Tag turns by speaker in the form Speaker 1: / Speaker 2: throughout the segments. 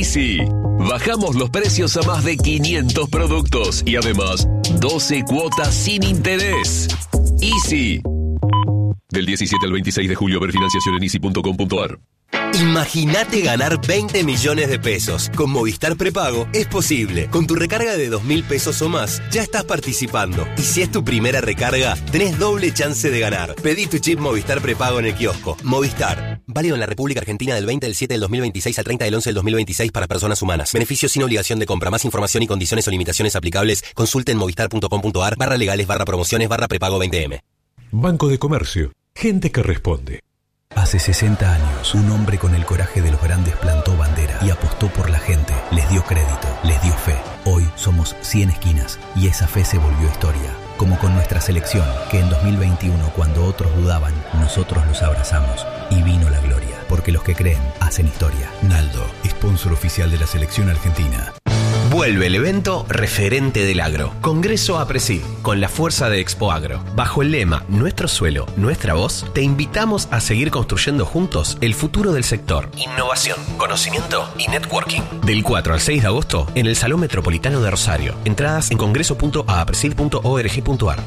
Speaker 1: Easy. Bajamos los precios a más de 500 productos y además 12 cuotas sin interés. Easy. Del 17 al 26 de julio, ver financiación en easy.com.ar.
Speaker 2: Imagínate ganar 20 millones de pesos. Con Movistar Prepago es posible. Con tu recarga de 2.000 pesos o más, ya estás participando. Y si es tu primera recarga, tenés doble chance de ganar. Pedí tu chip Movistar Prepago en el kiosco. Movistar. Válido en la República Argentina del 20 del 7 del 2026 al 30 del 11 del 2026 para personas humanas. Beneficio sin obligación de compra. Más información y condiciones o limitaciones aplicables. Consulte en movistar.com.ar/legales/prepago 20M.
Speaker 3: Banco de Comercio. Gente que responde.
Speaker 4: Hace 60 años, un hombre con el coraje de los grandes plantó bandera y apostó por la gente. Les dio crédito, les dio fe. Hoy somos 100 esquinas y esa fe se volvió historia. Como con nuestra selección, que en 2021, cuando otros dudaban, nosotros los abrazamos y vino la gloria. Porque los que creen, hacen historia. Naldo, sponsor oficial de la selección argentina.
Speaker 5: Vuelve el evento Referente del Agro. Congreso APRESID, con la fuerza de Expo Agro. Bajo el lema Nuestro suelo, nuestra voz, te invitamos a seguir construyendo juntos el futuro del sector. Innovación, conocimiento y networking. Del 4 al 6 de agosto, en el Salón Metropolitano de Rosario. Entradas en congreso.apresid.org.ar.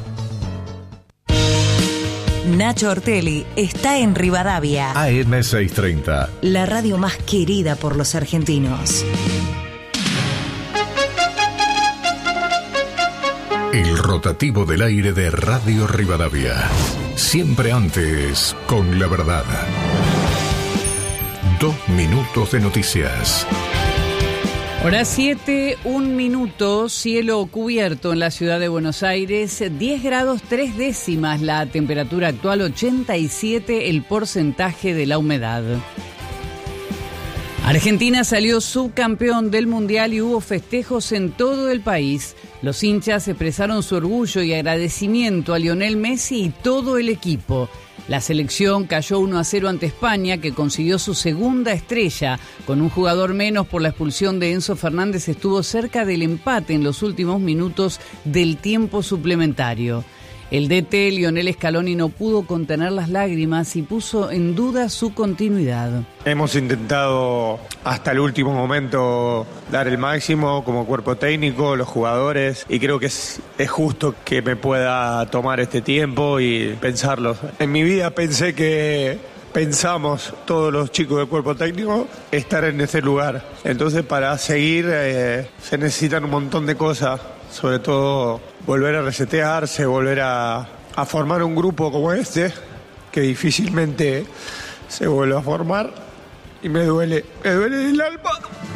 Speaker 6: Nacho Ortelli está en Rivadavia.
Speaker 3: AM630.
Speaker 6: La radio más querida por los argentinos.
Speaker 3: El rotativo del aire de Radio Rivadavia. Siempre antes, con la verdad. 2 minutos de noticias.
Speaker 7: Hora 7, 1 minuto, cielo cubierto en la ciudad de Buenos Aires, 10 grados 3 décimas la temperatura actual, 87 el porcentaje de la humedad. Argentina salió subcampeón del Mundial y hubo festejos en todo el país. Los hinchas expresaron su orgullo y agradecimiento a Lionel Messi y todo el equipo. La selección cayó 1-0 ante España, que consiguió su segunda estrella. Con un jugador menos por la expulsión de Enzo Fernández, estuvo cerca del empate en los últimos minutos del tiempo suplementario. El DT Lionel Scaloni no pudo contener las lágrimas y puso en duda su continuidad.
Speaker 8: Hemos intentado hasta el último momento dar el máximo como cuerpo técnico, los jugadores, y creo que es justo que me pueda tomar este tiempo y pensarlo. En mi vida pensamos todos los chicos del cuerpo técnico estar en ese lugar. Entonces para seguir se necesitan un montón de cosas, sobre todo volver a resetearse, volver a formar un grupo como este, que difícilmente se vuelve a formar, y me duele el alma.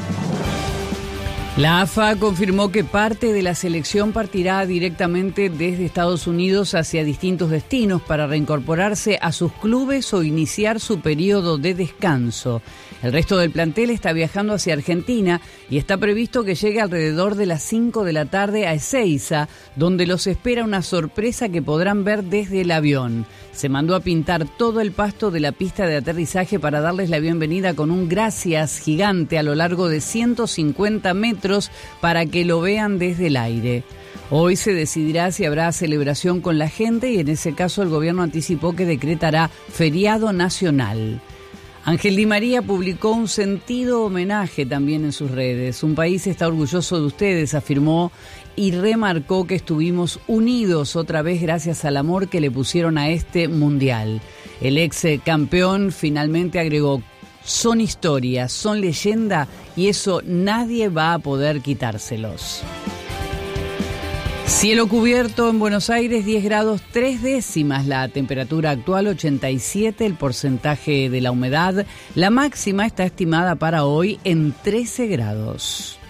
Speaker 7: La AFA confirmó que parte de la selección partirá directamente desde Estados Unidos hacia distintos destinos para reincorporarse a sus clubes o iniciar su periodo de descanso. El resto del plantel está viajando hacia Argentina y está previsto que llegue alrededor de las 5 de la tarde a Ezeiza, donde los espera una sorpresa que podrán ver desde el avión. Se mandó a pintar todo el pasto de la pista de aterrizaje para darles la bienvenida con un gracias gigante a lo largo de 150 metros para que lo vean desde el aire. Hoy se decidirá si habrá celebración con la gente y en ese caso el gobierno anticipó que decretará feriado nacional. Ángel Di María publicó un sentido homenaje también en sus redes. Un país está orgulloso de ustedes, afirmó, y remarcó que estuvimos unidos otra vez gracias al amor que le pusieron a este mundial. El ex campeón finalmente agregó: son historia, son leyenda y eso nadie va a poder quitárselos. Cielo cubierto en Buenos Aires, 10 grados 3 décimas la temperatura actual, 87 el porcentaje de la humedad. La máxima está estimada para hoy en 13 grados.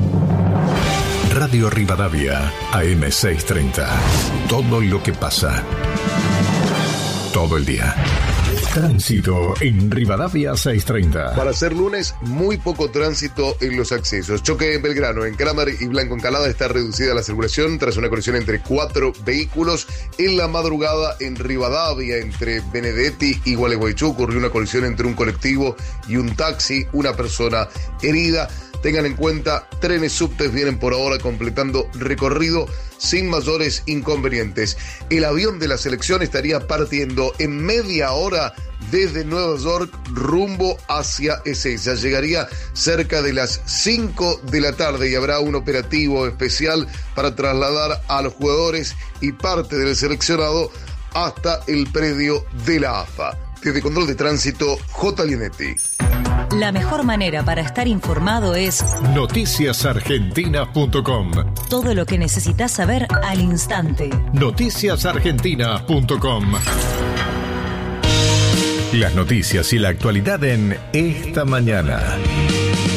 Speaker 3: Radio Rivadavia, AM630. Todo lo que pasa. Todo el día. Tránsito en Rivadavia 630.
Speaker 9: Para ser lunes, muy poco tránsito en los accesos. Choque en Belgrano, en Kramer y Blanco Encalada está reducida la circulación tras una colisión entre 4 vehículos. En la madrugada, en Rivadavia, entre Benedetti y Gualeguaychú, ocurrió una colisión entre un colectivo y un taxi. Una persona herida. Tengan en cuenta, trenes subtes vienen por ahora completando recorrido sin mayores inconvenientes. El avión de la selección estaría partiendo en media hora desde Nueva York rumbo hacia Ezeiza. Llegaría cerca de las 5 de la tarde y habrá un operativo especial para trasladar a los jugadores y parte del seleccionado hasta el predio de la AFA. Desde Control de Tránsito, J. Lienetti.
Speaker 6: La mejor manera para estar informado es
Speaker 3: noticiasargentina.com.
Speaker 6: todo lo que necesitas saber al instante.
Speaker 3: Noticiasargentina.com. Las noticias y la actualidad en Esta Mañana.